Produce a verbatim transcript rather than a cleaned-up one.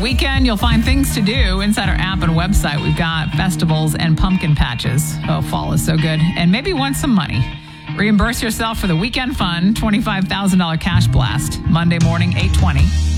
weekend, you'll find things to do inside our app and website. We've got festivals and pumpkin patches. Oh, fall is so good. And maybe want some money. Reimburse yourself for the weekend fun, twenty-five thousand dollars cash blast, Monday morning, eight twenty.